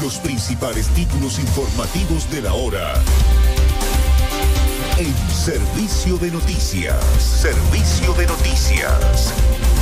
Los principales títulos informativos de la hora. En Servicio de Noticias. Servicio de Noticias.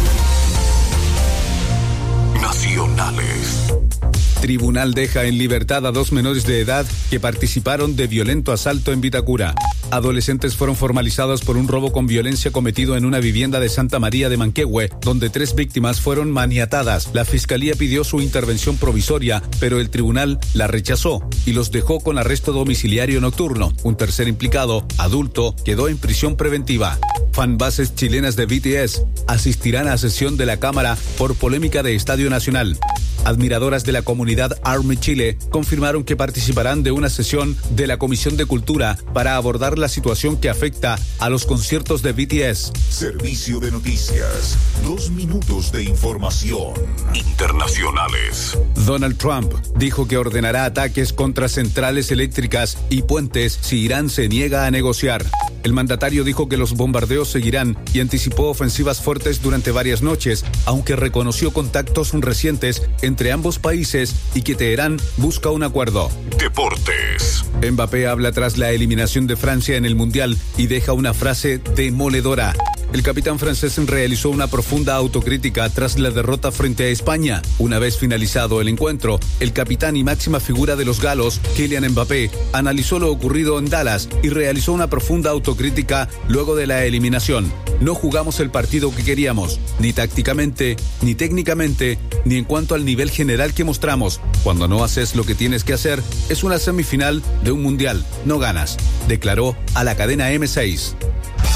Nacionales. Tribunal deja en libertad a 2 menores de edad que participaron de violento asalto en Vitacura. Adolescentes fueron formalizados por un robo con violencia cometido en una vivienda de Santa María de Manquehue, donde 3 víctimas fueron maniatadas. La fiscalía pidió su intervención provisoria, pero el tribunal la rechazó y los dejó con arresto domiciliario nocturno. Un tercer implicado, adulto, quedó en prisión preventiva. Fanbases chilenas de BTS asistirán a sesión de la Cámara por polémica de Estadio Nacional. Admiradoras de la comunidad ARMY Chile confirmaron que participarán de una sesión de la Comisión de Cultura para abordar la situación que afecta a los conciertos de BTS. Servicio de Noticias. 2 minutos de información. Internacionales. Donald Trump dijo que ordenará ataques contra centrales eléctricas y puentes si Irán se niega a negociar. El mandatario dijo que los bombardeos seguirán y anticipó ofensivas fuertes durante varias noches, aunque reconoció contactos recientes entre ambos países y que Teherán busca un acuerdo. Deportes. Mbappé habla tras la eliminación de Francia en el Mundial y deja una frase demoledora. El capitán francés realizó una profunda autocrítica tras la derrota frente a España. Una vez finalizado el encuentro, el capitán y máxima figura de los galos, Kylian Mbappé, analizó lo ocurrido en Dallas y realizó una profunda autocrítica luego de la eliminación. No jugamos el partido que queríamos, ni tácticamente, ni técnicamente, ni en cuanto al nivel general que mostramos. Cuando no haces lo que tienes que hacer, es una semifinal de un mundial. No ganas, declaró a la cadena M6.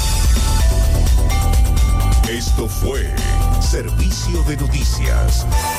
Esto fue Servicio de Noticias.